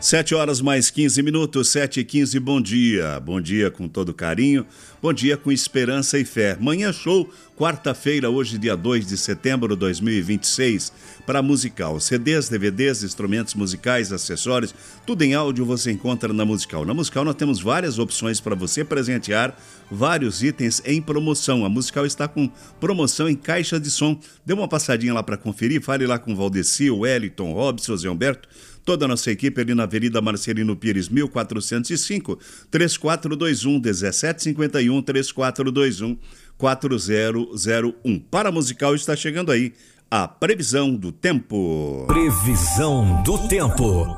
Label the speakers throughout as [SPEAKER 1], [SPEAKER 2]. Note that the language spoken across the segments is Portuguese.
[SPEAKER 1] 7 horas mais 15 minutos, 7h15, bom dia. Bom dia com todo carinho, bom dia com esperança e fé. Manhã Show, quarta-feira, hoje dia 2 de setembro de 2026, para Musical. CDs, DVDs, instrumentos musicais, acessórios, tudo em áudio você encontra na Musical. Na Musical nós temos várias opções para você presentear vários itens em promoção. A Musical está com promoção em caixa de som. Dê uma passadinha lá para conferir, fale lá com o Valdeci, o Wellington, Robson, Zé Humberto, toda a nossa equipe ali na Avenida Marcelino Pires, 1405, 3421-1751, 3421-4001. Para a Musical está chegando aí a previsão do tempo.
[SPEAKER 2] Previsão do tempo.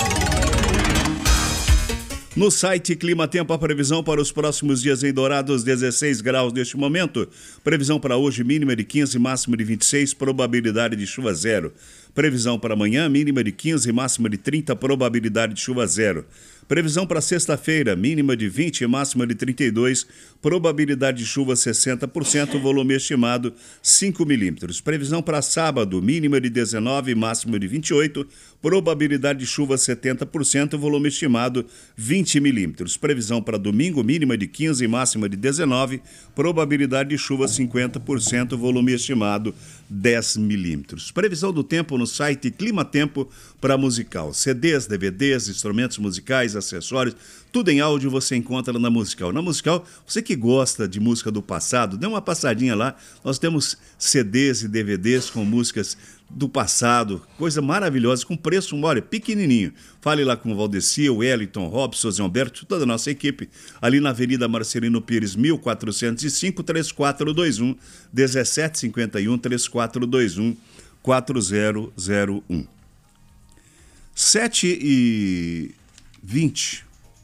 [SPEAKER 1] No site Clima Tempo, a previsão para os próximos dias em Dourados, 16 graus neste momento. Previsão para hoje, mínima de 15, máxima de 26, probabilidade de chuva 0. Previsão para amanhã, mínima de 15, máxima de 30, probabilidade de chuva 0. Previsão para sexta-feira, mínima de 20, máxima de 32, probabilidade de chuva 60%, volume estimado 5 milímetros. Previsão para sábado, mínima de 19, máxima de 28, probabilidade de chuva 70%, volume estimado 20 milímetros. Previsão para domingo, mínima de 15, máxima de 19, probabilidade de chuva 50%, volume estimado 10 milímetros. Previsão do tempo no site Clima Tempo para Musical. CDs, DVDs, instrumentos musicais, acessórios, tudo em áudio você encontra na Musical. Na Musical, você que gosta de música do passado, dê uma passadinha lá. Nós temos CDs e DVDs com músicas do passado, coisa maravilhosa, com preço, olha, pequenininho. Fale lá com o Valdeci, o Wellington, Robson, Zé Humberto, toda a nossa equipe, ali na Avenida Marcelino Pires, 1405, 3421-1751, 3421-4001. 7h20.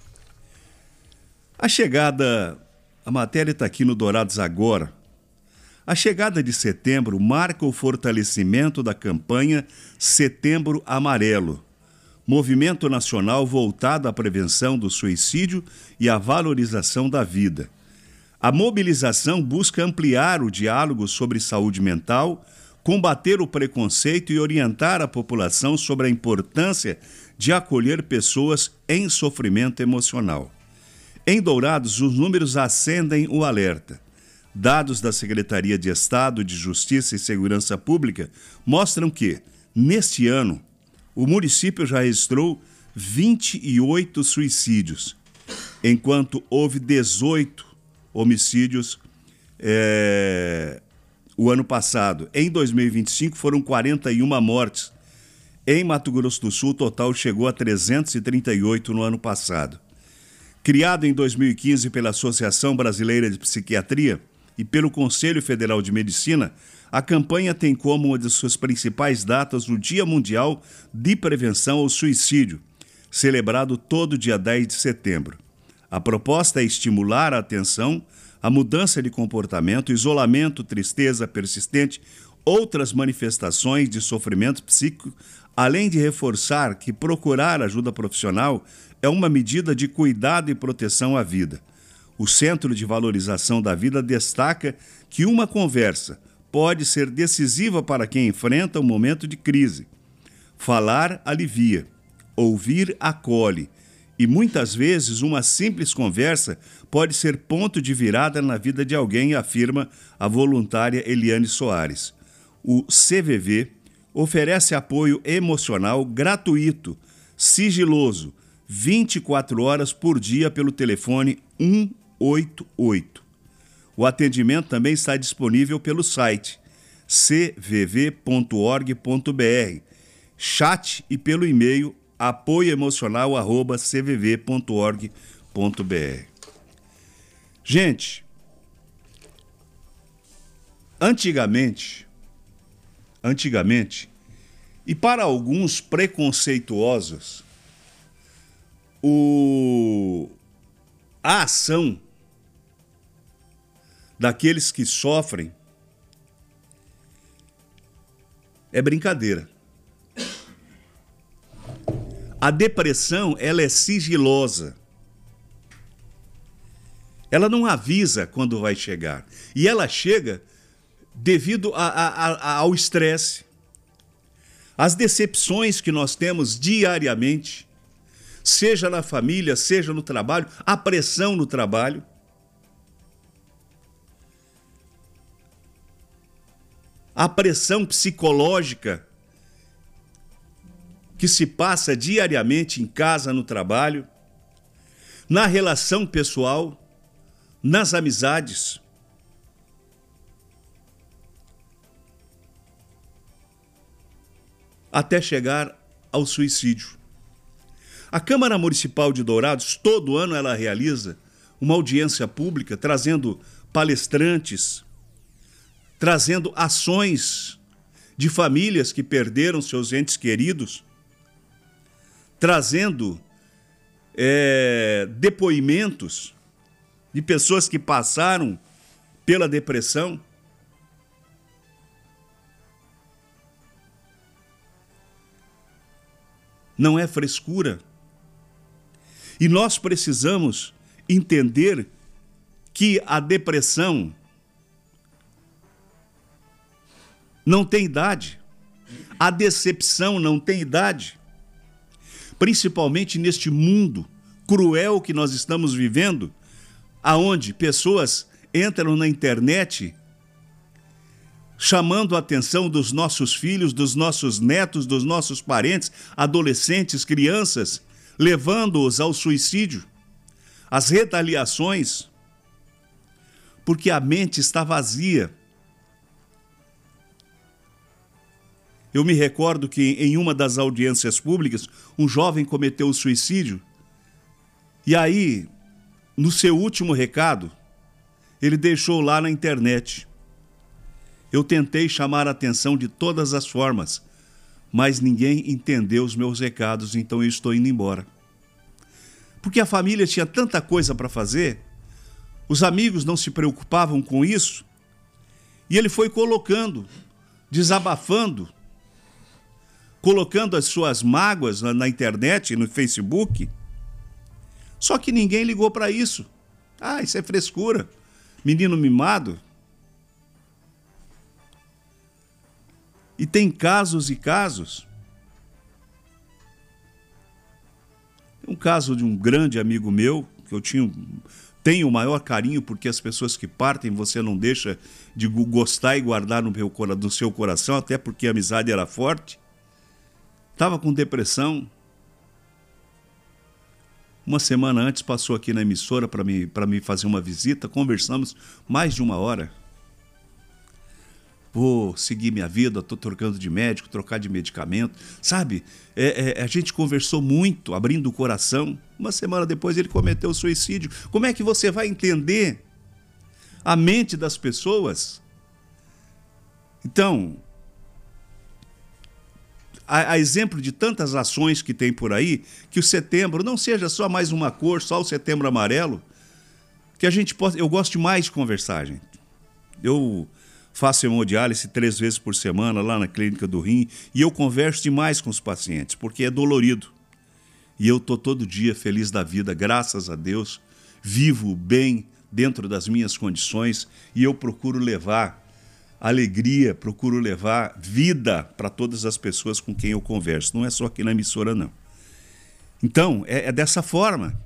[SPEAKER 1] A matéria está aqui no Dourados Agora. A chegada de setembro marca o fortalecimento da campanha Setembro Amarelo, movimento nacional voltado à prevenção do suicídio e à valorização da vida. A mobilização busca ampliar o diálogo sobre saúde mental, combater o preconceito e orientar a população sobre a importância de acolher pessoas em sofrimento emocional. Em Dourados, os números acendem o alerta. Dados da Secretaria de Estado de Justiça e Segurança Pública mostram que, neste ano, o município já registrou 28 suicídios, enquanto houve 18 homicídios o ano passado. Em 2025 foram 41 mortes. Em Mato Grosso do Sul, o total chegou a 338 no ano passado. Criado em 2015 pela Associação Brasileira de Psiquiatria e pelo Conselho Federal de Medicina, a campanha tem como uma de suas principais datas o Dia Mundial de Prevenção ao Suicídio, celebrado todo dia 10 de setembro. A proposta é estimular a atenção, a mudança de comportamento, isolamento, tristeza persistente, outras manifestações de sofrimento psíquico, além de reforçar que procurar ajuda profissional é uma medida de cuidado e proteção à vida. O Centro de Valorização da Vida destaca que uma conversa pode ser decisiva para quem enfrenta um momento de crise. Falar alivia, ouvir acolhe, e muitas vezes uma simples conversa pode ser ponto de virada na vida de alguém, afirma a voluntária Eliane Soares. O CVV oferece apoio emocional gratuito, sigiloso, 24 horas por dia pelo telefone 188. O atendimento também está disponível pelo site cvv.org.br, chat e pelo e-mail apoioemocional@cvv.org.br. Gente, antigamente, e para alguns preconceituosos, a ação daqueles que sofrem é brincadeira. A depressão, ela é sigilosa. Ela não avisa quando vai chegar. E ela chega devido ao estresse, às decepções que nós temos diariamente, seja na família, seja no trabalho, a pressão no trabalho. A pressão psicológica que se passa diariamente em casa, no trabalho, na relação pessoal, nas amizades. Até chegar ao suicídio. A Câmara Municipal de Dourados, todo ano ela realiza uma audiência pública, trazendo palestrantes, trazendo ações de famílias que perderam seus entes queridos, trazendo depoimentos de pessoas que passaram pela depressão. Não é frescura. E nós precisamos entender que a depressão não tem idade. A decepção não tem idade. Principalmente neste mundo cruel que nós estamos vivendo, aonde pessoas entram na internet chamando a atenção dos nossos filhos, dos nossos netos, dos nossos parentes, adolescentes, crianças, levando-os ao suicídio, às retaliações, porque a mente está vazia. Eu me recordo que em uma das audiências públicas, um jovem cometeu suicídio, e aí, no seu último recado, ele deixou lá na internet: eu tentei chamar a atenção de todas as formas, mas ninguém entendeu os meus recados, então eu estou indo embora. Porque a família tinha tanta coisa para fazer, os amigos não se preocupavam com isso, e ele foi colocando, desabafando, colocando as suas mágoas na internet, no Facebook. Só que ninguém ligou para isso. Ah, isso é frescura. Menino mimado. E tem casos e casos. Um caso de um grande amigo meu, que eu tenho o maior carinho, porque as pessoas que partem você não deixa de gostar e guardar no seu coração, até porque a amizade era forte. Estava com depressão. Uma semana antes passou aqui na emissora para me fazer uma visita, conversamos mais de 1 hora. Vou seguir minha vida, estou trocando de médico, trocar de medicamento, sabe? A gente conversou muito, abrindo o coração. Uma semana depois ele cometeu suicídio. Como é que você vai entender a mente das pessoas? Então, a exemplo de tantas ações que tem por aí, que o setembro não seja só mais uma cor, só o setembro amarelo, que a gente possa... Eu gosto demais de conversar, gente. Eu faço hemodiálise 3 vezes por semana lá na clínica do rim e eu converso demais com os pacientes, porque é dolorido. E eu estou todo dia feliz da vida, graças a Deus, vivo bem dentro das minhas condições e eu procuro levar alegria, procuro levar vida para todas as pessoas com quem eu converso. Não é só aqui na emissora, não. Então, é dessa forma.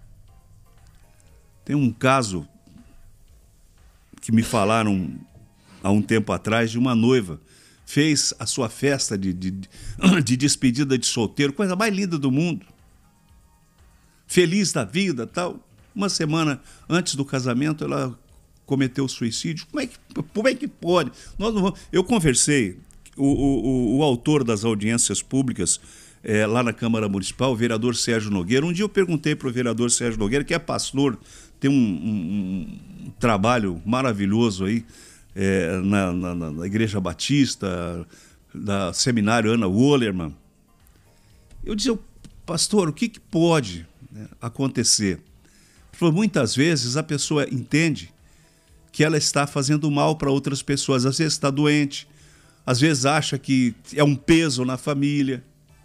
[SPEAKER 1] Tem um caso que me falaram há um tempo atrás de uma noiva. Fez a sua festa de despedida de solteiro, coisa mais linda do mundo. Feliz da vida, tal. Uma semana antes do casamento, ela cometeu suicídio. Como é que pode? Nós não vamos... Eu conversei, o autor das audiências públicas lá na Câmara Municipal, o vereador Sérgio Nogueira. Um dia eu perguntei para o vereador Sérgio Nogueira, que é pastor, tem um trabalho maravilhoso aí na Igreja Batista, da Seminário Ana Wollerman. Eu dizia: pastor, o que pode acontecer? Ele falou: muitas vezes a pessoa entende que ela está fazendo mal para outras pessoas. Às vezes está doente, às vezes acha que é um peso na família.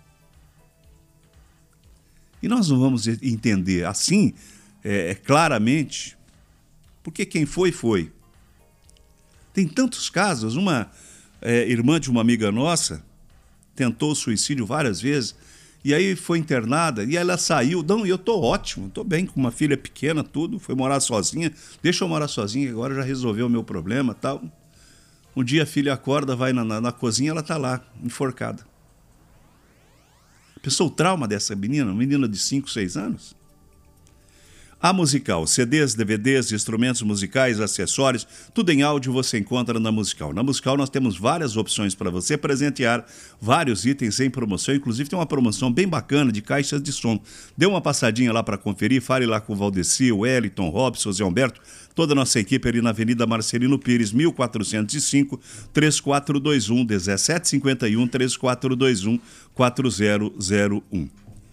[SPEAKER 1] E nós não vamos entender assim, claramente, porque quem foi, foi. Tem tantos casos. Uma irmã de uma amiga nossa tentou suicídio várias vezes E aí foi internada e ela saiu. Não, e eu tô ótimo, tô bem, com uma filha pequena, tudo. Foi morar sozinha. Deixa eu morar sozinha, agora já resolveu o meu problema e tal. Um dia a filha acorda, vai na cozinha, ela tá lá, enforcada. Pensou o trauma dessa menina? Uma menina de 5, 6 anos? A Musical, CDs, DVDs, instrumentos musicais, acessórios, tudo em áudio você encontra na Musical. Na Musical nós temos várias opções para você presentear, vários itens em promoção, inclusive tem uma promoção bem bacana de caixas de som. Dê uma passadinha lá para conferir, fale lá com o Valdeci, o Wellington, Robson, Zé Humberto, toda a nossa equipe ali na Avenida Marcelino Pires, 1405, 3421 1751, 3421 4001.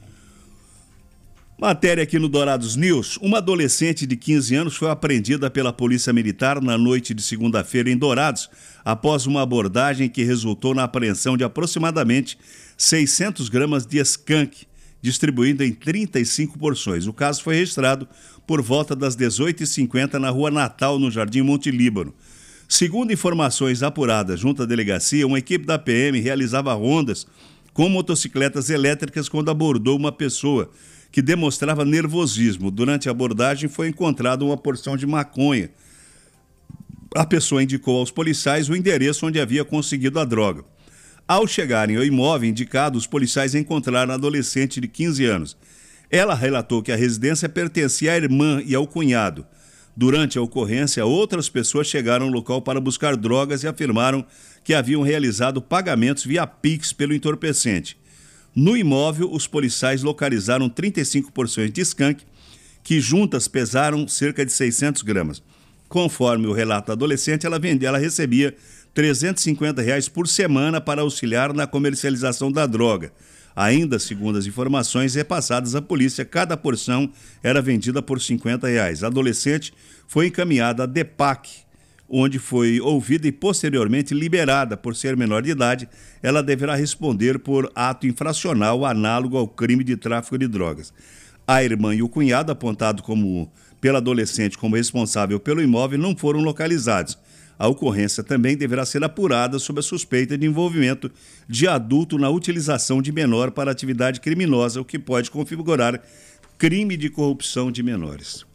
[SPEAKER 1] Matéria aqui no Dourados News. Uma adolescente de 15 anos foi apreendida pela Polícia Militar na noite de segunda-feira em Dourados, após uma abordagem que resultou na apreensão de aproximadamente 600 gramas de skunk, distribuído em 35 porções. O caso foi registrado por volta das 18h50 na Rua Natal, no Jardim Monte Líbano. Segundo informações apuradas junto à delegacia, uma equipe da PM realizava rondas com motocicletas elétricas quando abordou uma pessoa que demonstrava nervosismo. Durante a abordagem foi encontrada uma porção de maconha. A pessoa indicou aos policiais o endereço onde havia conseguido a droga. Ao chegarem ao imóvel indicado, os policiais encontraram a adolescente de 15 anos. Ela relatou que a residência pertencia à irmã e ao cunhado. Durante a ocorrência, outras pessoas chegaram ao local para buscar drogas e afirmaram que haviam realizado pagamentos via Pix pelo entorpecente. No imóvel, os policiais localizaram 35 porções de skunk, que juntas pesaram cerca de 600 gramas. Conforme o relato da adolescente, ela recebia R$ 350 por semana para auxiliar na comercialização da droga. Ainda, segundo as informações repassadas à polícia, cada porção era vendida por R$ 50. A adolescente foi encaminhada à DEPAC, onde foi ouvida e posteriormente liberada. Por ser menor de idade, ela deverá responder por ato infracional análogo ao crime de tráfico de drogas. A irmã e o cunhado, apontado pela adolescente como responsável pelo imóvel, não foram localizados. A ocorrência também deverá ser apurada sob a suspeita de envolvimento de adulto na utilização de menor para atividade criminosa, o que pode configurar crime de corrupção de menores.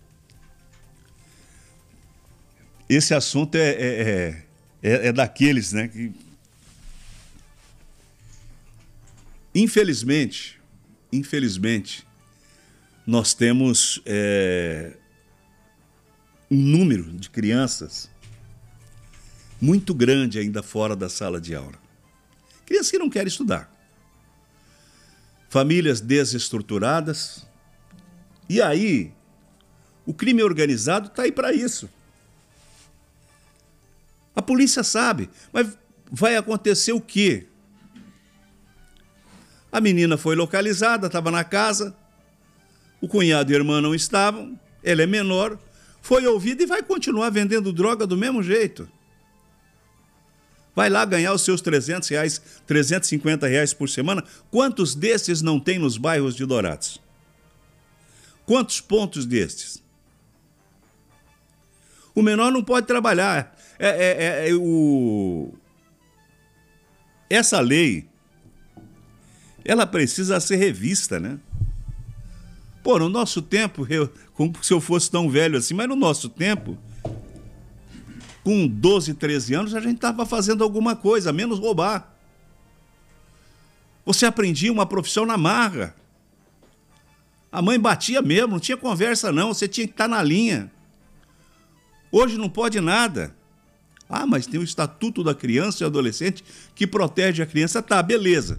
[SPEAKER 1] Esse assunto é daqueles, né, que infelizmente, nós temos um número de crianças muito grande ainda fora da sala de aula. Crianças que não querem estudar. Famílias desestruturadas. E aí, o crime organizado está aí para isso. A polícia sabe, mas vai acontecer o quê? A menina foi localizada, estava na casa, o cunhado e a irmã não estavam, ela é menor, foi ouvida e vai continuar vendendo droga do mesmo jeito. Vai lá ganhar os seus R$300, R$350 por semana. Quantos desses não tem nos bairros de Dourados? Quantos pontos destes? O menor não pode trabalhar. Essa lei, ela precisa ser revista, né? Pô, no nosso tempo, como se eu fosse tão velho assim, mas no nosso tempo, com 12, 13 anos, a gente estava fazendo alguma coisa, menos roubar. Você aprendia uma profissão na marra. A mãe batia mesmo, não tinha conversa não, você tinha que estar na linha. Hoje não pode nada. Ah, mas tem o Estatuto da Criança e Adolescente que protege a criança. Tá, beleza.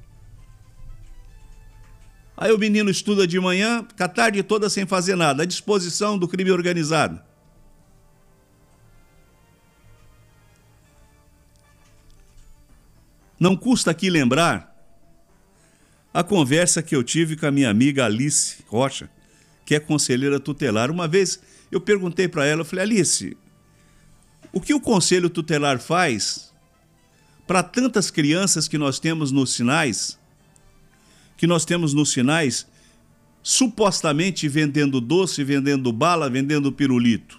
[SPEAKER 1] Aí o menino estuda de manhã, fica a tarde toda sem fazer nada, à disposição do crime organizado. Não custa aqui lembrar a conversa que eu tive com a minha amiga Alice Rocha, que é conselheira tutelar. Uma vez eu perguntei para ela, eu falei, Alice, o que o Conselho Tutelar faz para tantas crianças que nós temos nos sinais, supostamente vendendo doce, vendendo bala, vendendo pirulito?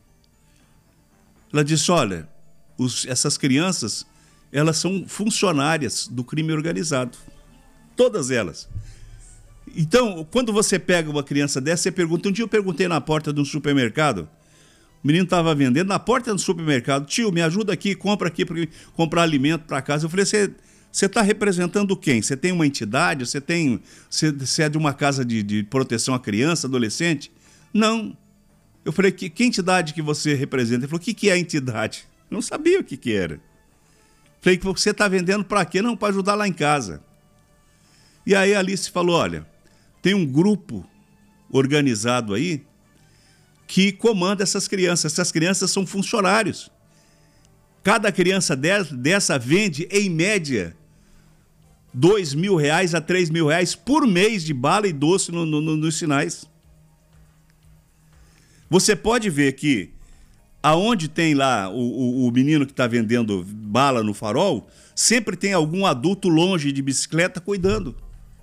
[SPEAKER 1] Ela disse, olha, essas crianças, elas são funcionárias do crime organizado. Todas elas. Então, quando você pega uma criança dessa, você pergunta... Um dia eu perguntei na porta de um supermercado, o menino estava vendendo na porta do supermercado, tio, me ajuda aqui, compra aqui para comprar alimento para casa. Eu falei, você está representando quem? Você tem uma entidade? Você é de uma casa de proteção à criança, adolescente? Não. Eu falei, que entidade que você representa? Ele falou, o que é a entidade? Eu não sabia o que era. Falei, você está vendendo para quê? Não, para ajudar lá em casa. E aí a Alice falou, olha, tem um grupo organizado aí que comanda essas crianças. Essas crianças são funcionários. Cada criança dessa vende, em média, R$2.000 a R$3.000 por mês de bala e doce nos sinais. Você pode ver que aonde tem lá o menino que está vendendo bala no farol, sempre tem algum adulto longe de bicicleta cuidando.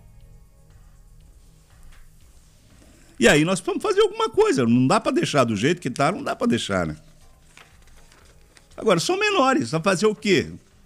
[SPEAKER 1] E aí nós vamos fazer alguma coisa. Não dá para deixar do jeito que está, não dá para deixar, né? Agora, são menores, vai fazer o quê?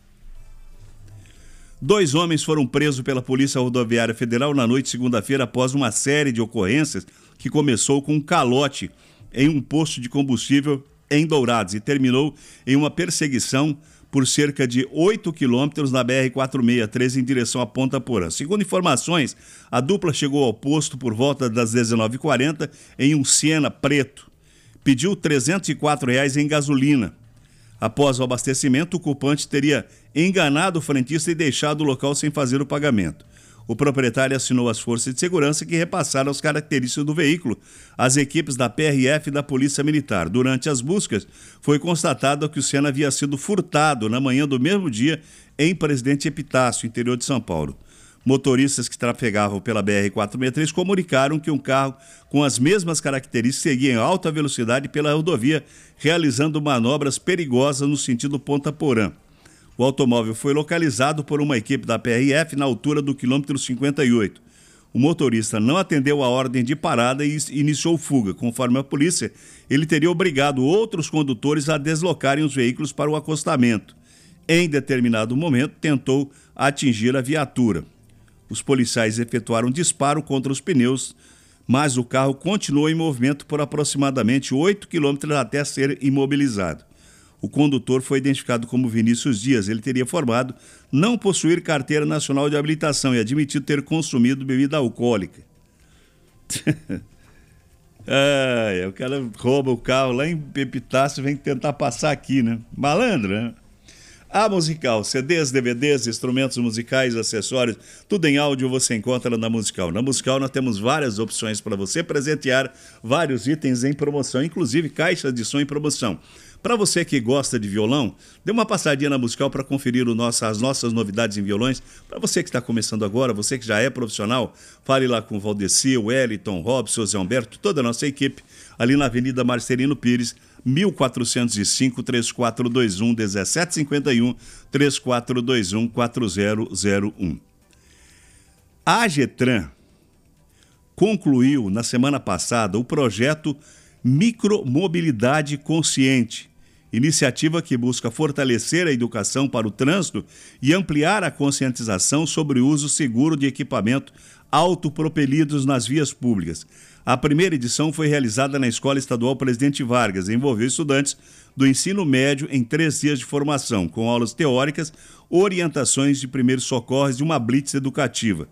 [SPEAKER 1] 2 homens foram presos pela Polícia Rodoviária Federal na noite de segunda-feira após uma série de ocorrências que começou com um calote em um posto de combustível em Dourados e terminou em uma perseguição por cerca de 8 quilômetros na BR-463 em direção à Ponta Porã. Segundo informações, a dupla chegou ao posto por volta das 19h40 em um Siena preto. Pediu R$ 304 em gasolina. Após o abastecimento, o culpante teria enganado o frentista e deixado o local sem fazer o pagamento. O proprietário acionou as forças de segurança que repassaram as características do veículo às equipes da PRF e da Polícia Militar. Durante as buscas, foi constatado que o Siena havia sido furtado na manhã do mesmo dia em Presidente Epitácio, interior de São Paulo. Motoristas que trafegavam pela BR-463 comunicaram que um carro com as mesmas características seguia em alta velocidade pela rodovia, realizando manobras perigosas no sentido Ponta Porã. O automóvel foi localizado por uma equipe da PRF na altura do quilômetro 58. O motorista não atendeu a ordem de parada e iniciou fuga. Conforme a polícia, ele teria obrigado outros condutores a deslocarem os veículos para o acostamento. Em determinado momento, tentou atingir a viatura. Os policiais efetuaram disparo contra os pneus, mas o carro continuou em movimento por aproximadamente 8 quilômetros até ser imobilizado. O condutor foi identificado como Vinícius Dias. Ele teria informado não possuir carteira nacional de habilitação e admitido ter consumido bebida alcoólica. O cara rouba o carro lá em Epitácio e vem tentar passar aqui, né? Malandro, né? A Musical, CDs, DVDs, instrumentos musicais, acessórios, tudo em áudio você encontra na Musical. Na Musical nós temos várias opções para você presentear, vários itens em promoção, inclusive caixas de som em promoção. Para você que gosta de violão, dê uma passadinha na Musical para conferir as nossas novidades em violões. Para você que está começando agora, você que já é profissional, fale lá com o Valdeci, o Wellington, Robson, Zé Humberto, toda a nossa equipe, ali na Avenida Marcelino Pires, 1405 3421 1751 3421 4001. A AGETRAN concluiu na semana passada o projeto Micromobilidade Consciente, iniciativa que busca fortalecer a educação para o trânsito e ampliar a conscientização sobre o uso seguro de equipamento autopropelidos nas vias públicas. A primeira edição foi realizada na Escola Estadual Presidente Vargas, envolveu estudantes do ensino médio em 3 dias de formação, com aulas teóricas, orientações de primeiros socorros e uma blitz educativa.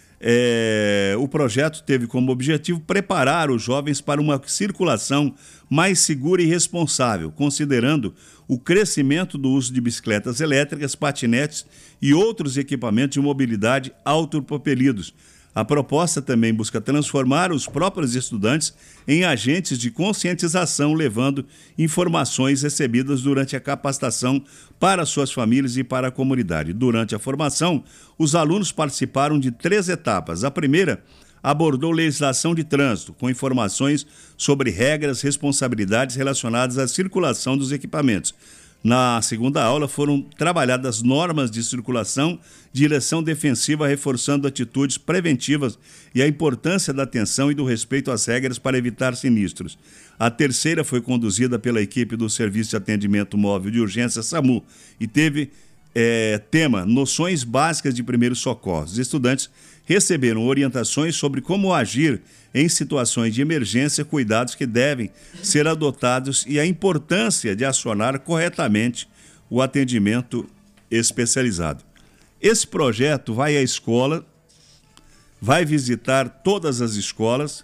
[SPEAKER 1] O projeto teve como objetivo preparar os jovens para uma circulação mais segura e responsável, considerando o crescimento do uso de bicicletas elétricas, patinetes e outros equipamentos de mobilidade autopropelidos. A proposta também busca transformar os próprios estudantes em agentes de conscientização, levando informações recebidas durante a capacitação para suas famílias e para a comunidade. Durante a formação, os alunos participaram de 3 etapas. A primeira abordou legislação de trânsito, com informações sobre regras e responsabilidades relacionadas à circulação dos equipamentos. Na segunda aula foram trabalhadas normas de circulação, direção defensiva, reforçando atitudes preventivas e a importância da atenção e do respeito às regras para evitar sinistros. A terceira foi conduzida pela equipe do Serviço de Atendimento Móvel de Urgência SAMU e teve tema Noções Básicas de Primeiros Socorros. Os estudantes receberam orientações sobre como agir em situações de emergência, cuidados que devem ser adotados e a importância de acionar corretamente o atendimento especializado. Esse projeto vai à escola, vai visitar todas as escolas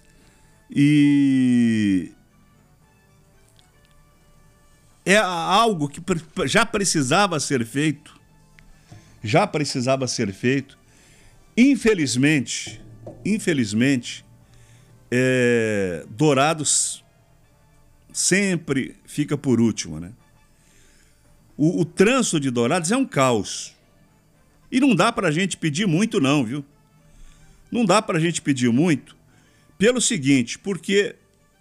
[SPEAKER 1] e é algo que já precisava ser feito. Infelizmente, Dourados sempre fica por último, né? O trânsito de Dourados é um caos. E não dá para a gente pedir muito não, viu? Não dá para a gente pedir muito pelo seguinte, porque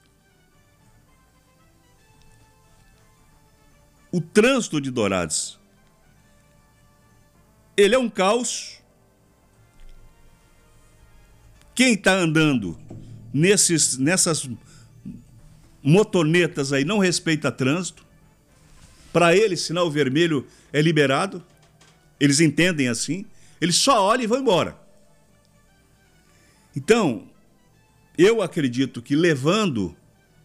[SPEAKER 1] o trânsito de Dourados, ele é um caos. Quem está andando nessas motonetas aí não respeita trânsito. Para eles, sinal vermelho é liberado. Eles entendem assim. Eles só olham e vão embora. Então, eu acredito que levando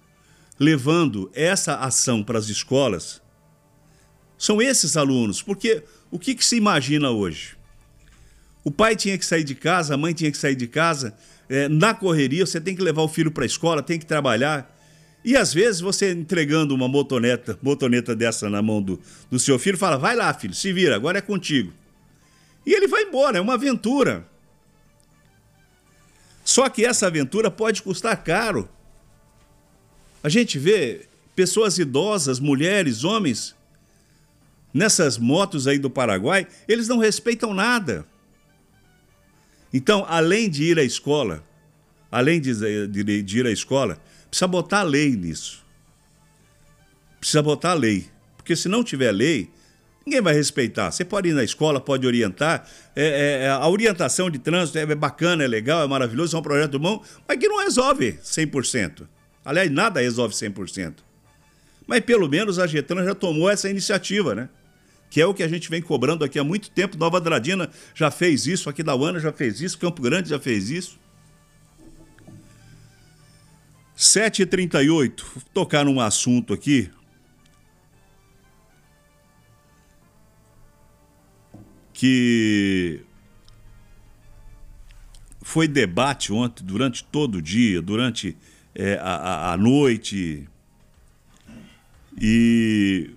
[SPEAKER 1] essa ação para as escolas, são esses alunos. Porque o que se imagina hoje? O pai tinha que sair de casa, a mãe tinha que sair de casa, na correria, você tem que levar o filho para a escola, tem que trabalhar. E às vezes você entregando uma motoneta dessa na mão do seu filho, fala, vai lá filho, se vira, agora é contigo. E ele vai embora, é uma aventura. Só que essa aventura pode custar caro. A gente vê pessoas idosas, mulheres, homens, nessas motos aí do Paraguai, eles não respeitam nada. Então, além de ir à escola, precisa botar a lei nisso. Precisa botar a lei. Porque se não tiver lei, ninguém vai respeitar. Você pode ir na escola, pode orientar. A orientação de trânsito é bacana, é legal, é maravilhoso, é um projeto bom, mas que não resolve 100%. Aliás, nada resolve 100%. Mas pelo menos a Getran já tomou essa iniciativa, né? Que é o que a gente vem cobrando aqui há muito tempo. Nova Andradina já fez isso, aqui da Uana já fez isso, Campo Grande já fez isso. 7h38, vou tocar num assunto aqui que foi debate ontem, durante todo o dia, durante a noite, e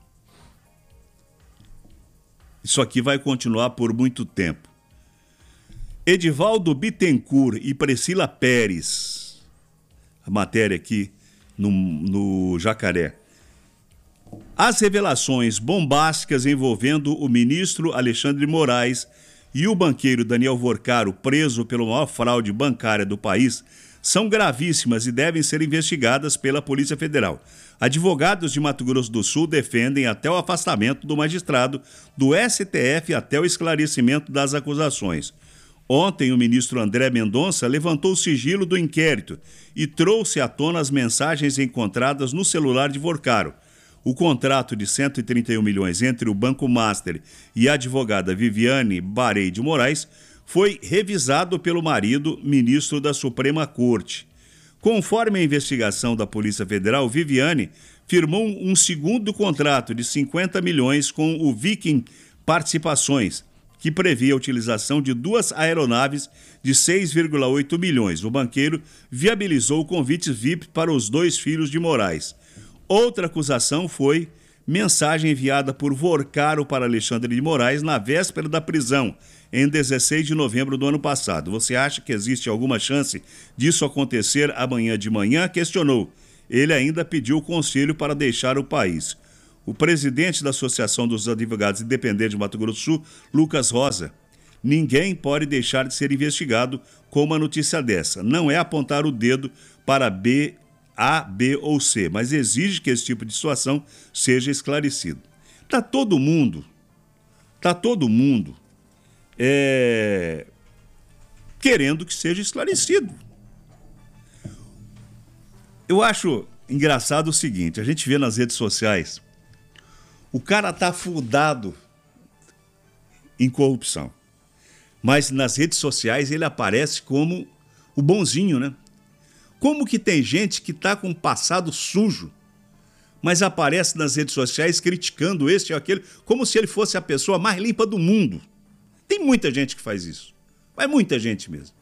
[SPEAKER 1] isso aqui vai continuar por muito tempo. Edivaldo Bittencourt e Priscila Pérez, a matéria aqui no Jacaré. As revelações bombásticas envolvendo o ministro Alexandre de Moraes e o banqueiro Daniel Vorcaro, preso pela maior fraude bancária do país, são gravíssimas e devem ser investigadas pela Polícia Federal. Advogados de Mato Grosso do Sul defendem até o afastamento do magistrado do STF até o esclarecimento das acusações. Ontem, o ministro André Mendonça levantou o sigilo do inquérito e trouxe à tona as mensagens encontradas no celular de Vorcaro. O contrato de 131 milhões entre o Banco Master e a advogada Viviane Barei de Moraes foi revisado pelo marido, ministro da Suprema Corte. Conforme a investigação da Polícia Federal, Viviane firmou um segundo contrato de 50 milhões com o Viking Participações, que previa a utilização de 2 aeronaves de 6,8 milhões. O banqueiro viabilizou convites VIP para os 2 filhos de Moraes. Outra acusação foi mensagem enviada por Vorcaro para Alexandre de Moraes na véspera da prisão, em 16 de novembro do ano passado. Você acha que existe alguma chance disso acontecer amanhã de manhã? Questionou. Ele ainda pediu conselho para deixar o país. O presidente da Associação dos Advogados Independentes de Mato Grosso do Sul, Lucas Rosa: ninguém pode deixar de ser investigado com uma notícia dessa. Não é apontar o dedo para A, B ou C, mas exige que esse tipo de situação seja esclarecido. Está todo mundo querendo que seja esclarecido. Eu acho engraçado o seguinte, a gente vê nas redes sociais, o cara tá afundado em corrupção. Mas nas redes sociais ele aparece como o bonzinho, né? Como que tem gente que está com um passado sujo, mas aparece nas redes sociais criticando este ou aquele, como se ele fosse a pessoa mais limpa do mundo. Tem muita gente que faz isso, mas muita gente mesmo.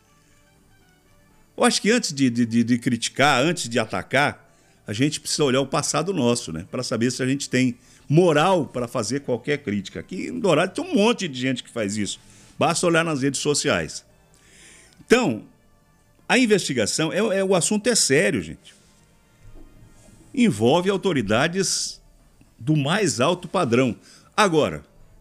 [SPEAKER 1] Eu acho que antes de criticar, antes de atacar, a gente precisa olhar o passado nosso, né? Para saber se a gente tem moral para fazer qualquer crítica. Aqui em Dourado tem um monte de gente que faz isso. Basta olhar nas redes sociais. Então, a investigação, o assunto é sério, gente. Envolve autoridades do mais alto padrão. Agora,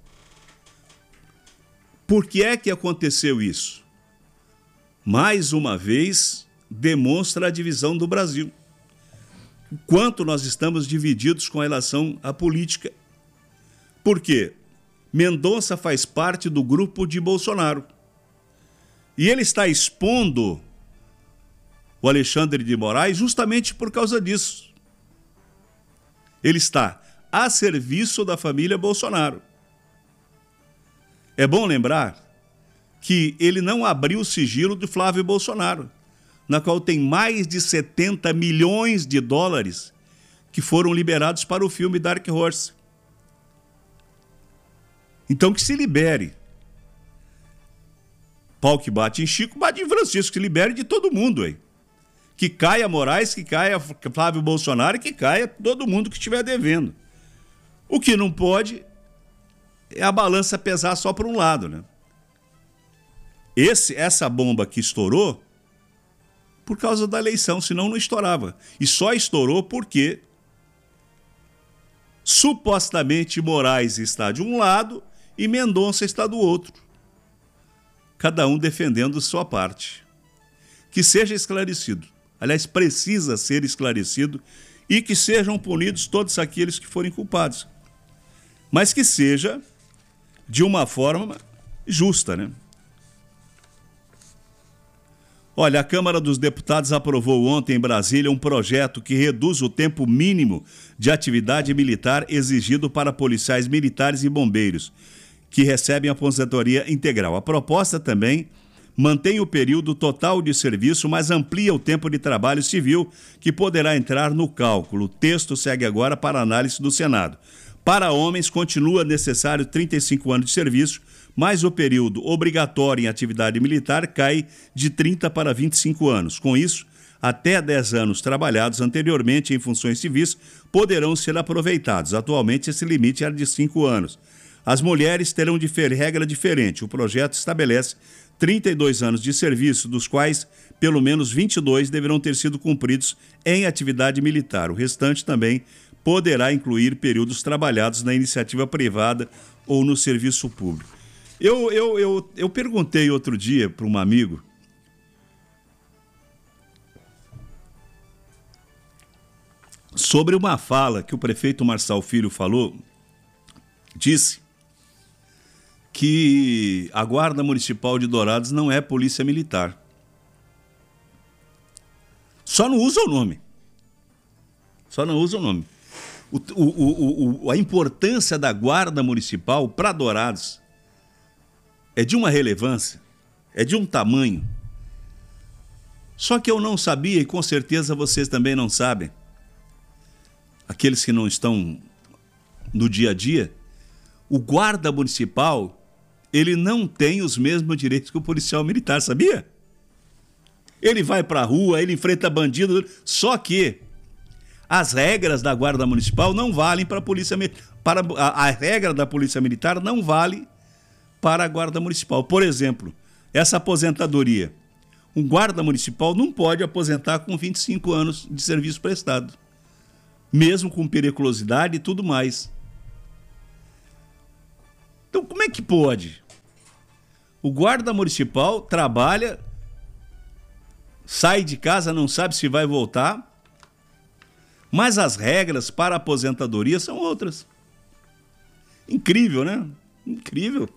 [SPEAKER 1] por que é que aconteceu isso? Mais uma vez, demonstra a divisão do Brasil. O quanto nós estamos divididos com relação à política. Por quê? Mendonça faz parte do grupo de Bolsonaro. E ele está expondo o Alexandre de Moraes justamente por causa disso. Ele está a serviço da família Bolsonaro. É bom lembrar que ele não abriu o sigilo do Flávio Bolsonaro, na qual tem mais de 70 milhões de dólares que foram liberados para o filme Dark Horse. Então que se libere. Pau que bate em Chico, bate em Francisco, que se libere de todo mundo aí. Que caia Moraes, que caia Flávio Bolsonaro, que caia todo mundo que estiver devendo. O que não pode é a balança pesar só para um lado, né? Essa bomba que estourou por causa da eleição, senão não estourava. E só estourou porque supostamente Moraes está de um lado e Mendonça está do outro. Cada um defendendo sua parte. Que seja esclarecido. Aliás, precisa ser esclarecido e que sejam punidos todos aqueles que forem culpados. Mas que seja de uma forma justa, né? Olha, a Câmara dos Deputados aprovou ontem em Brasília um projeto que reduz o tempo mínimo de atividade militar exigido para policiais militares e bombeiros, que recebem aposentadoria integral. A proposta também mantém o período total de serviço, mas amplia o tempo de trabalho civil, que poderá entrar no cálculo. O texto segue agora para análise do Senado. Para homens, continua necessário 35 anos de serviço, mas o período obrigatório em atividade militar cai de 30 para 25 anos. Com isso, até 10 anos trabalhados anteriormente em funções civis poderão ser aproveitados. Atualmente, esse limite era de 5 anos. As mulheres terão regra diferente. O projeto estabelece 32 anos de serviço, dos quais pelo menos 22 deverão ter sido cumpridos em atividade militar. O restante também poderá incluir períodos trabalhados na iniciativa privada ou no serviço público. Eu perguntei outro dia para um amigo sobre uma fala que o prefeito Marçal Filho disse que a Guarda Municipal de Dourados não é polícia militar. Só não usa o nome. A importância da Guarda Municipal para Dourados é de uma relevância, é de um tamanho. Só que eu não sabia, e com certeza vocês também não sabem, aqueles que não estão no dia a dia, o guarda municipal, ele não tem os mesmos direitos que o policial militar, sabia? Ele vai para a rua, ele enfrenta bandido, só que as regras da Guarda Municipal não valem para a Polícia Militar. A regra da Polícia Militar não vale para a Guarda Municipal. Por exemplo, essa aposentadoria. Um guarda municipal não pode aposentar com 25 anos de serviço prestado, mesmo com periculosidade e tudo mais. Então, como é que pode? O guarda municipal trabalha, sai de casa, não sabe se vai voltar, mas as regras para a aposentadoria são outras. Incrível, né? Incrível.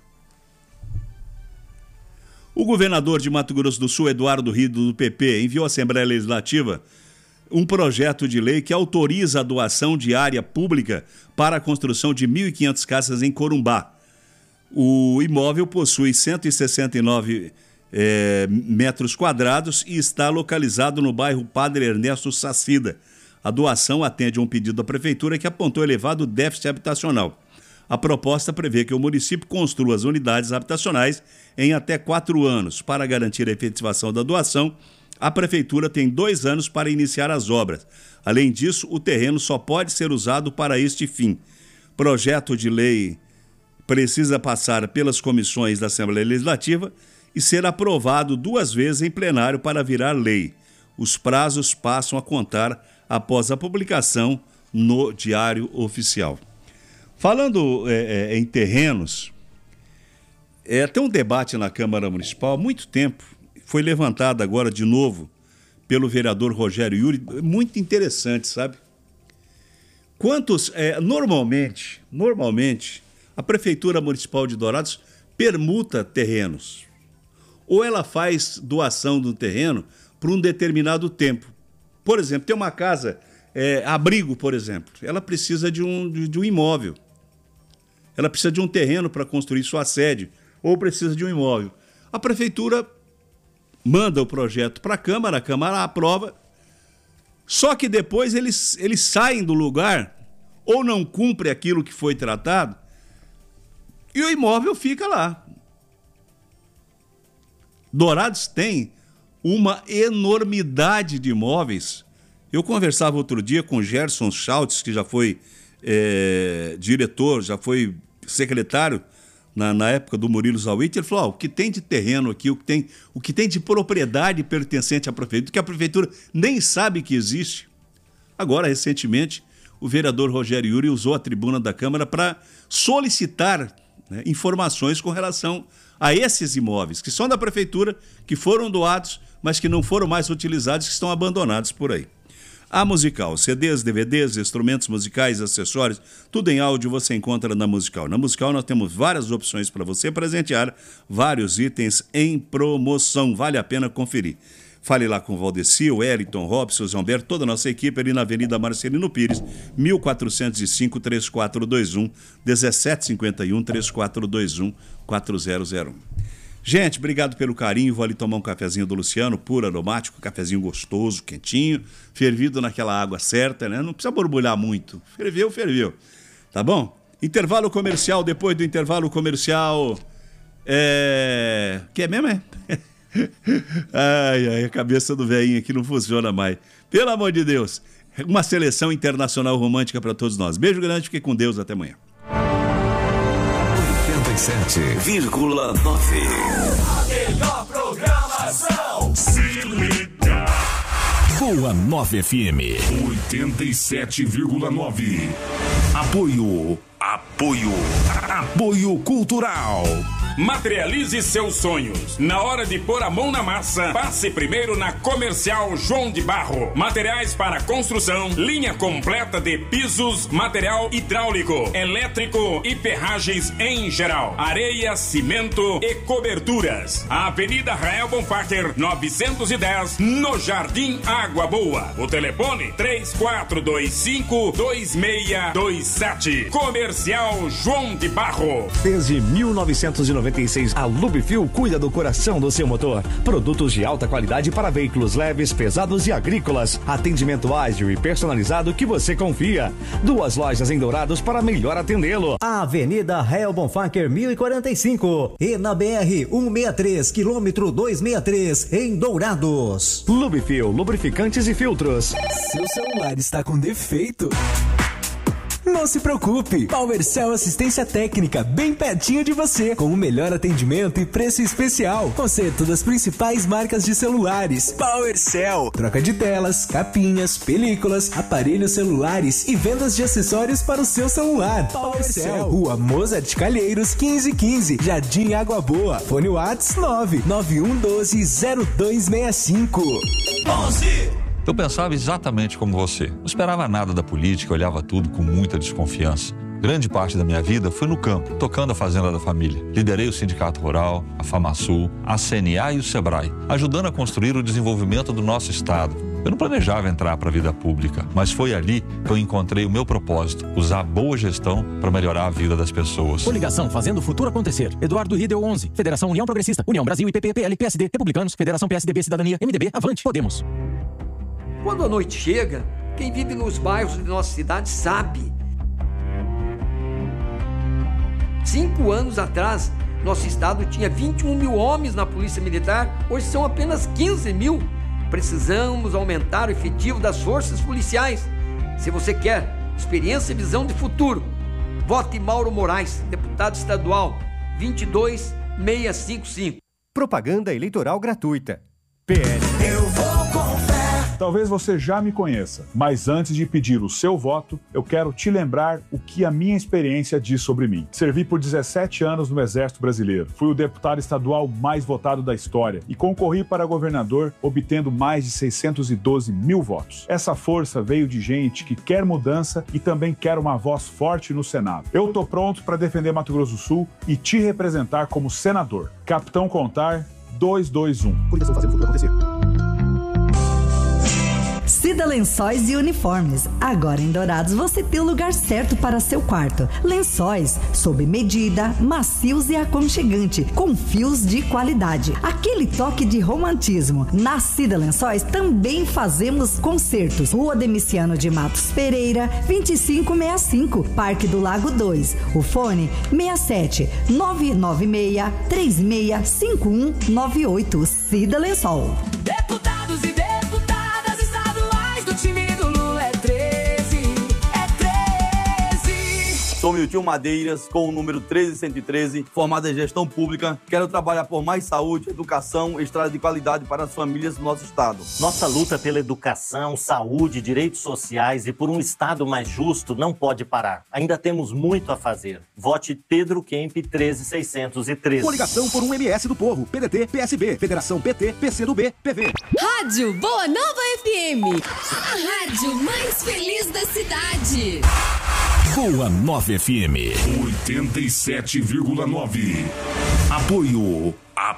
[SPEAKER 1] O governador de Mato Grosso do Sul, Eduardo Rido, do PP, enviou à Assembleia Legislativa um projeto de lei que autoriza a doação de área pública para a construção de 1.500 casas em Corumbá. O imóvel possui 169 metros quadrados e está localizado no bairro Padre Ernesto Sacida. A doação atende a um pedido da Prefeitura que apontou elevado déficit habitacional. A proposta prevê que o município construa as unidades habitacionais em até 4 anos. Para garantir a efetivação da doação, a Prefeitura tem 2 anos para iniciar as obras. Além disso, o terreno só pode ser usado para este fim. Projeto de lei precisa passar pelas comissões da Assembleia Legislativa e ser aprovado 2 vezes em plenário para virar lei. Os prazos passam a contar após a publicação no Diário Oficial. Falando em terrenos, tem um debate na Câmara Municipal há muito tempo, foi levantado agora de novo pelo vereador Rogério Yuri, muito interessante, sabe? Normalmente, a Prefeitura Municipal de Dourados permuta terrenos, ou ela faz doação do terreno por um determinado tempo. Por exemplo, tem uma casa, abrigo, por exemplo, ela precisa de um imóvel. Ela precisa de um terreno para construir sua sede, ou precisa de um imóvel. A Prefeitura manda o projeto para a Câmara aprova, só que depois eles saem do lugar, ou não cumprem aquilo que foi tratado, e o imóvel fica lá. Dourados tem uma enormidade de imóveis. Eu conversava outro dia com Gerson Schultz, que já foi diretor, já foi secretário na época do Murilo Zawitz. Ele falou: o que tem de terreno aqui, o que tem de propriedade pertencente à Prefeitura, que a Prefeitura nem sabe que existe. Agora, recentemente, o vereador Rogério Yuri usou a tribuna da Câmara para solicitar informações com relação a esses imóveis, que são da Prefeitura, que foram doados, mas que não foram mais utilizados, que estão abandonados por aí. A Musical, CDs, DVDs, instrumentos musicais, acessórios, tudo em áudio você encontra na Musical. Na Musical nós temos várias opções para você presentear, vários itens em promoção, vale a pena conferir. Fale lá com o Valdeci, o Wellington, Robson, o Zomber, toda a nossa equipe ali na Avenida Marcelino Pires, 1405-3421, 1751-3421-4001. Gente, obrigado pelo carinho. Vou ali tomar um cafezinho do Luciano, puro, aromático, cafezinho gostoso, quentinho, fervido naquela água certa, né? Não precisa borbulhar muito. Ferveu. Tá bom? Intervalo comercial. Depois do intervalo comercial... Que é mesmo, Ai, a cabeça do velhinho aqui não funciona mais. Pelo amor de Deus. Uma seleção internacional romântica para todos nós. Beijo grande, fique com Deus. Até amanhã.
[SPEAKER 2] 87,9.
[SPEAKER 3] A melhor programação. Se liga.
[SPEAKER 2] Boa 9 FM.
[SPEAKER 3] 87,9.
[SPEAKER 2] Apoio cultural.
[SPEAKER 4] Materialize seus sonhos. Na hora de pôr a mão na massa, passe primeiro na Comercial João de Barro. Materiais para construção, linha completa de pisos, material hidráulico, elétrico e ferragens em geral. Areia, cimento e coberturas. Avenida Rael Bonfacher, 910, no Jardim Água Boa. O telefone 3425-2627. Comercial João de Barro.
[SPEAKER 5] Desde 1996, a Lubifil cuida do coração do seu motor. Produtos de alta qualidade para veículos leves, pesados e agrícolas. Atendimento ágil e personalizado que você confia. 2 lojas em Dourados para melhor atendê-lo.
[SPEAKER 6] Avenida Rael Bonfacher 1045 e na BR 163, quilômetro 263, em Dourados.
[SPEAKER 5] Lubifil, lubrificantes e filtros.
[SPEAKER 7] Seu celular está com defeito? Não se preocupe, PowerCell Assistência Técnica, bem pertinho de você, com o melhor atendimento e preço especial. Conserto das principais marcas de celulares. PowerCell, troca de telas, capinhas, películas, aparelhos celulares e vendas de acessórios para o seu celular. PowerCell, Rua Mozart Calheiros, 1515, Jardim Água Boa. Fone WhatsApp 991120265.
[SPEAKER 3] 11.
[SPEAKER 8] Eu pensava exatamente como você. Não esperava nada da política, olhava tudo com muita desconfiança. Grande parte da minha vida foi no campo, tocando a fazenda da família. Liderei o Sindicato Rural, a FamaSul, a CNA e o SEBRAE, ajudando a construir o desenvolvimento do nosso estado. Eu não planejava entrar para a vida pública, mas foi ali que eu encontrei o meu propósito, usar a boa gestão para melhorar a vida das pessoas.
[SPEAKER 9] Coligação Fazendo o Futuro Acontecer. Eduardo Riedel 11. Federação União Progressista. União Brasil, IPP, PL, PSD, Republicanos, Federação PSDB, Cidadania, MDB, Avante, Podemos.
[SPEAKER 10] Quando a noite chega, quem vive nos bairros de nossa cidade sabe. 5 anos atrás, nosso estado tinha 21 mil homens na Polícia Militar, hoje são apenas 15 mil. Precisamos aumentar o efetivo das forças policiais. Se você quer experiência e visão de futuro, vote Mauro Moraes, deputado estadual, 22655.
[SPEAKER 11] Propaganda eleitoral gratuita. PL.
[SPEAKER 3] Eu vou com fé.
[SPEAKER 12] Talvez você já me conheça, mas antes de pedir o seu voto, eu quero te lembrar o que a minha experiência diz sobre mim. Servi por 17 anos no Exército Brasileiro. Fui o deputado estadual mais votado da história e concorri para governador, obtendo mais de 612 mil votos. Essa força veio de gente que quer mudança e também quer uma voz forte no Senado. Eu tô pronto para defender Mato Grosso do Sul e te representar como senador. Capitão Contar 221.
[SPEAKER 11] Coligação Fazendo o Futuro Acontecer.
[SPEAKER 13] Cida Lençóis e Uniformes. Agora em Dourados você tem o lugar certo para seu quarto. Lençóis sob medida, macios e aconchegante, com fios de qualidade. Aquele toque de romantismo. Na Cida Lençóis também fazemos concertos. Rua Demiciano de Matos Pereira, 2565, Parque do Lago 2. O fone 67 996 365198. Cida Lençol.
[SPEAKER 3] Deputados e deputadas estaduais do time do Lula é 13.
[SPEAKER 14] Sou Milton Madeiras, com o número 13113, formado em gestão pública. Quero trabalhar por mais saúde, educação e estrada de qualidade para as famílias do nosso estado.
[SPEAKER 15] Nossa luta pela educação, saúde, direitos sociais e por um estado mais justo não pode parar. Ainda temos muito a fazer. Vote Pedro Kemp 13613.
[SPEAKER 11] Coligação por um MS do Povo. PDT, PSB, Federação PT, PCdoB, PV.
[SPEAKER 16] Rádio Boa Nova FM. A rádio mais feliz da cidade.
[SPEAKER 2] Boa Nova FM
[SPEAKER 3] 87,9.
[SPEAKER 2] Apoio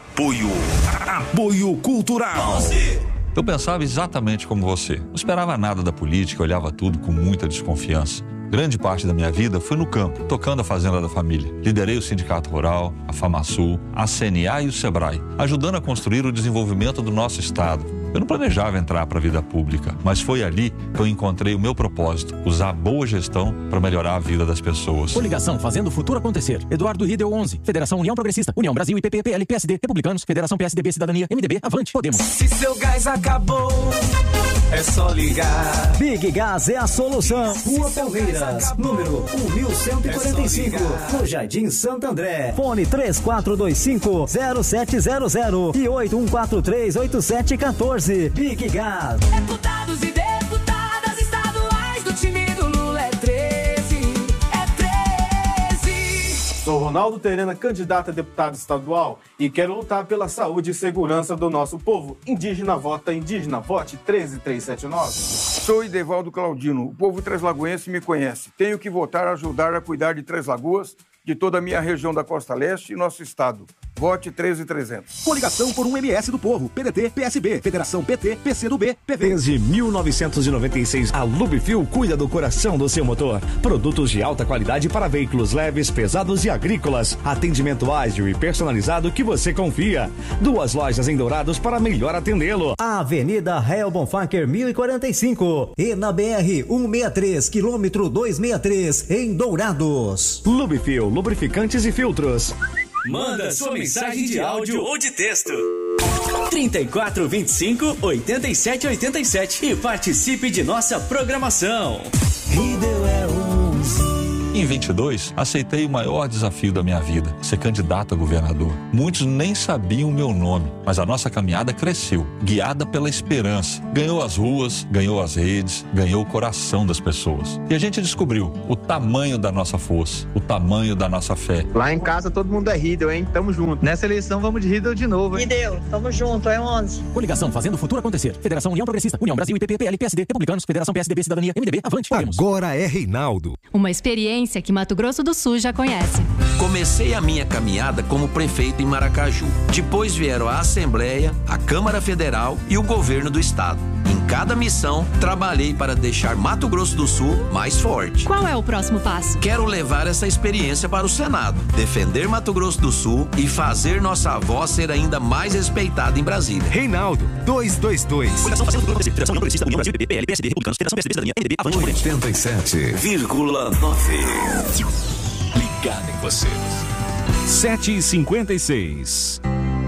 [SPEAKER 2] Cultural.
[SPEAKER 8] Eu pensava exatamente como você. Não esperava nada da política, olhava tudo com muita desconfiança. Grande parte da minha vida foi no campo, tocando a fazenda da família. Liderei o Sindicato Rural, a FamaSul, a CNA e o Sebrae, ajudando a construir o desenvolvimento do nosso estado. Eu não planejava entrar para a vida pública, mas foi ali que eu encontrei o meu propósito, usar a boa gestão para melhorar a vida das pessoas.
[SPEAKER 9] Coligação Fazendo o Futuro Acontecer. Eduardo Riedel 11. Federação União Progressista. União Brasil, IPP, PL, PSD, Republicanos, Federação PSDB, Cidadania, MDB, Avante, Podemos.
[SPEAKER 3] Se seu gás acabou, é só ligar.
[SPEAKER 6] Big Gás é a solução. Rua Palmeiras, número 1145, no Jardim Santo André. Fone 3425-0700 e 8143-8714. Big Gás.
[SPEAKER 3] Deputados e deputadas estaduais do time do Lula é 13.
[SPEAKER 17] Sou Ronaldo Terena, candidato a deputado estadual e quero lutar pela saúde e segurança do nosso povo. Indígena vota, indígena vote 13379.
[SPEAKER 18] Sou Idevaldo Claudino, o povo treslagoense me conhece. Tenho que votar, ajudar a cuidar de Três Lagoas, de toda a minha região da Costa Leste e nosso estado. Vote 13300.
[SPEAKER 11] Coligação por um MS do Povo. PDT, PSB, Federação PT, PCdoB, PV.
[SPEAKER 5] Desde 1996, a Lubifil cuida do coração do seu motor. Produtos de alta qualidade para veículos leves, pesados e agrícolas. Atendimento ágil e personalizado que você confia. 2 lojas em Dourados para melhor atendê-lo.
[SPEAKER 6] Avenida Rael Bonfacker 1045 e na BR 163, quilômetro 263, em Dourados.
[SPEAKER 5] Lubifil, lubrificantes e filtros.
[SPEAKER 19] Manda sua mensagem de áudio ou de texto. 3425-8787 e participe de nossa programação.
[SPEAKER 3] Riedel é 11.
[SPEAKER 8] Em 22, aceitei o maior desafio da minha vida, ser candidato a governador. Muitos nem sabiam o meu nome, mas a nossa caminhada cresceu, guiada pela esperança. Ganhou as ruas, ganhou as redes, ganhou o coração das pessoas. E a gente descobriu o tamanho da nossa força, o tamanho da nossa fé.
[SPEAKER 20] Lá em casa todo mundo é Riedel, hein? Tamo junto. Nessa eleição vamos de Riedel de novo, hein?
[SPEAKER 21] Riedel, tamo junto, é 11.
[SPEAKER 9] Coligação Fazendo o Futuro Acontecer. Federação União Progressista. União Brasil, IPP, PL, PSD, Republicanos, Federação PSDB, Cidadania, MDB, Avante, Podemos.
[SPEAKER 11] Agora é Reinaldo.
[SPEAKER 22] Uma experiência que Mato Grosso do Sul já conhece.
[SPEAKER 23] Comecei a minha caminhada como prefeito em Maracaju. Depois vieram a Assembleia, a Câmara Federal e o governo do estado. Em cada missão, trabalhei para deixar Mato Grosso do Sul mais forte.
[SPEAKER 22] Qual é o próximo passo?
[SPEAKER 23] Quero levar essa experiência para o Senado, defender Mato Grosso do Sul e fazer nossa voz ser ainda mais respeitada em Brasília.
[SPEAKER 1] Reinaldo, 222.
[SPEAKER 19] Coligação Fazendo Progressista, Federação União Progressista, União Brasil, PP, PL, PSD, Republicanos, Federação PSDB, Cidadania, MDB, Avante,
[SPEAKER 2] 87,9.
[SPEAKER 19] ligado em você.
[SPEAKER 1] 7h56.